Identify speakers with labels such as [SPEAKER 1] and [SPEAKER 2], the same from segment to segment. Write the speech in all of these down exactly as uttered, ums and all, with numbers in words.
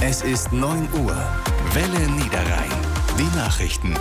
[SPEAKER 1] Es ist neun Uhr. Welle Niederrhein. Die Nachrichten.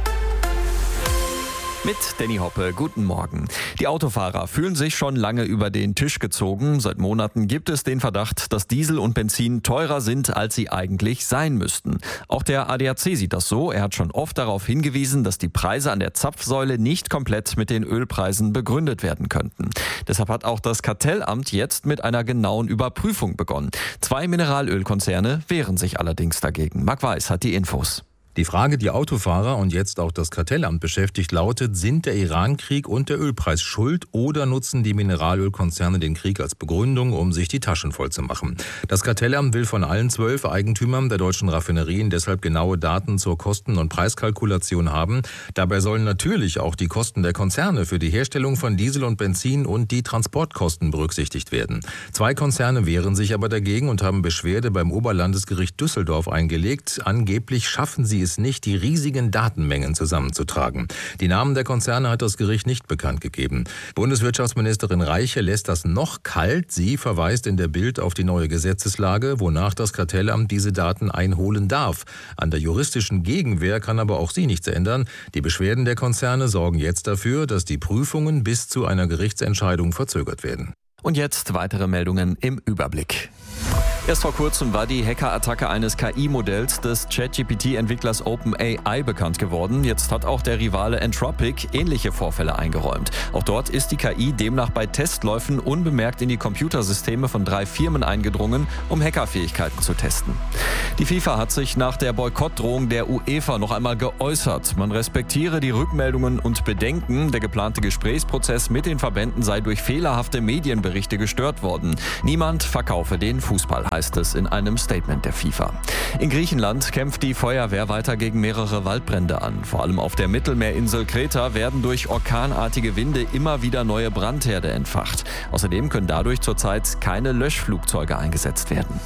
[SPEAKER 2] Mit Danny Hoppe, guten Morgen. Die Autofahrer fühlen sich schon lange über den Tisch gezogen. Seit Monaten gibt es den Verdacht, dass Diesel und Benzin teurer sind, als sie eigentlich sein müssten. Auch der A D A C sieht das so. Er hat schon oft darauf hingewiesen, dass die Preise an der Zapfsäule nicht komplett mit den Ölpreisen begründet werden könnten. Deshalb hat auch das Kartellamt jetzt mit einer genauen Überprüfung begonnen. Zwei Mineralölkonzerne wehren sich allerdings dagegen. Marc Weiß hat die Infos.
[SPEAKER 3] Die Frage, die Autofahrer und jetzt auch das Kartellamt beschäftigt, lautet: Sind der Iran-Krieg und der Ölpreis schuld oder nutzen die Mineralölkonzerne den Krieg als Begründung, um sich die Taschen voll zu machen? Das Kartellamt will von allen zwölf Eigentümern der deutschen Raffinerien deshalb genaue Daten zur Kosten- und Preiskalkulation haben. Dabei sollen natürlich auch die Kosten der Konzerne für die Herstellung von Diesel und Benzin und die Transportkosten berücksichtigt werden. Zwei Konzerne wehren sich aber dagegen und haben Beschwerde beim Oberlandesgericht Düsseldorf eingelegt. Angeblich schaffen sie es nicht, die riesigen Datenmengen zusammenzutragen. Die Namen der Konzerne hat das Gericht nicht bekannt gegeben. Bundeswirtschaftsministerin Reiche lässt das noch kalt. Sie verweist in der Bild auf die neue Gesetzeslage, wonach das Kartellamt diese Daten einholen darf. An der juristischen Gegenwehr kann aber auch sie nichts ändern. Die Beschwerden der Konzerne sorgen jetzt dafür, dass die Prüfungen bis zu einer Gerichtsentscheidung verzögert werden.
[SPEAKER 2] Und jetzt weitere Meldungen im Überblick. Erst vor kurzem war die Hackerattacke eines K I-Modells des ChatGPT-Entwicklers OpenAI bekannt geworden. Jetzt hat auch der Rivale Anthropic ähnliche Vorfälle eingeräumt. Auch dort ist die K I demnach bei Testläufen unbemerkt in die Computersysteme von drei Firmen eingedrungen, um Hackerfähigkeiten zu testen. Die FIFA hat sich nach der Boykottdrohung der UEFA noch einmal geäußert. Man respektiere die Rückmeldungen und Bedenken. Der geplante Gesprächsprozess mit den Verbänden sei durch fehlerhafte Medienberichte gestört worden. Niemand verkaufe den Fußball, heißt es in einem Statement der FIFA. In Griechenland kämpft die Feuerwehr weiter gegen mehrere Waldbrände an. Vor allem auf der Mittelmeerinsel Kreta werden durch orkanartige Winde immer wieder neue Brandherde entfacht. Außerdem können dadurch zurzeit keine Löschflugzeuge eingesetzt werden.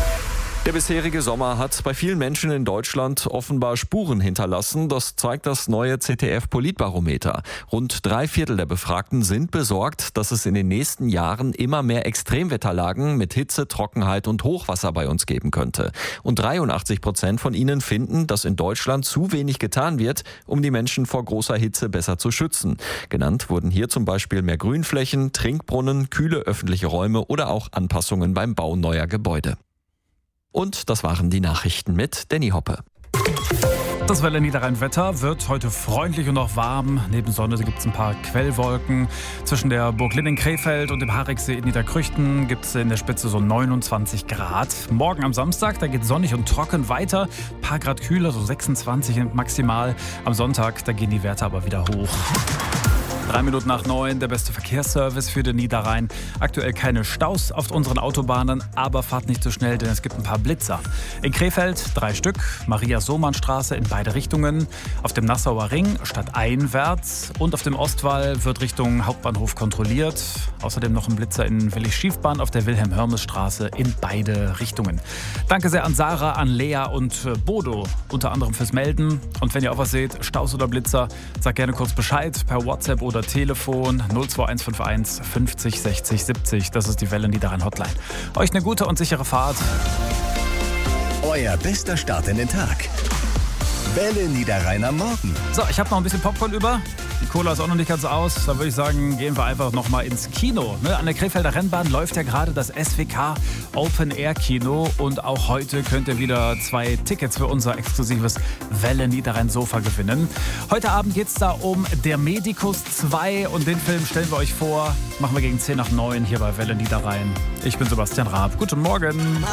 [SPEAKER 2] Der bisherige Sommer hat bei vielen Menschen in Deutschland offenbar Spuren hinterlassen. Das zeigt das neue Z D F-Politbarometer. Rund drei Viertel der Befragten sind besorgt, dass es in den nächsten Jahren immer mehr Extremwetterlagen mit Hitze, Trockenheit und Hochwasser bei uns geben könnte. Und dreiundachtzig Prozent von ihnen finden, dass in Deutschland zu wenig getan wird, um die Menschen vor großer Hitze besser zu schützen. Genannt wurden hier zum Beispiel mehr Grünflächen, Trinkbrunnen, kühle öffentliche Räume oder auch Anpassungen beim Bau neuer Gebäude. Und das waren die Nachrichten mit Danny Hoppe.
[SPEAKER 4] Das Welle Niederrhein-Wetter wird heute freundlich und auch warm. Neben Sonne gibt es ein paar Quellwolken. Zwischen der Burg Linn in Krefeld und dem Hariksee in Niederkrüchten gibt es in der Spitze so neunundzwanzig Grad. Morgen am Samstag, da geht sonnig und trocken weiter. Ein paar Grad kühler, so sechsundzwanzig maximal. Am Sonntag, da gehen die Werte aber wieder hoch. Drei Minuten nach neun, der beste Verkehrsservice für den Niederrhein. Aktuell keine Staus auf unseren Autobahnen, aber fahrt nicht so schnell, denn es gibt ein paar Blitzer. In Krefeld drei Stück, Maria-Sohmann-Straße in beide Richtungen. Auf dem Nassauer Ring stadteinwärts und auf dem Ostwall wird Richtung Hauptbahnhof kontrolliert. Außerdem noch ein Blitzer in Willi-Schiefbahn auf der Wilhelm-Hörmes-Straße in beide Richtungen. Danke sehr an Sarah, an Lea und Bodo, unter anderem fürs Melden. Und wenn ihr auch was seht, Staus oder Blitzer, sagt gerne kurz Bescheid per WhatsApp oder Telefon null zwei eins fünf eins fünfzig sechzig siebzig. Das ist die Welle Niederrhein Hotline. Euch eine gute und sichere Fahrt.
[SPEAKER 1] Euer bester Start in den Tag. Welle Niederrhein am Morgen.
[SPEAKER 4] So, ich habe noch ein bisschen Popcorn über. Die Cola ist auch noch nicht ganz aus. Da würde ich sagen, gehen wir einfach noch mal ins Kino. Ne? An der Krefelder Rennbahn läuft ja gerade das S W K Open Air Kino. Und auch heute könnt ihr wieder zwei Tickets für unser exklusives Welle Niederrhein Sofa gewinnen. Heute Abend geht es da um Der Medikus zwei. Und den Film stellen wir euch vor. Machen wir gegen zehn nach neun hier bei Welle Niederrhein. Ich bin Sebastian Raab. Guten Morgen.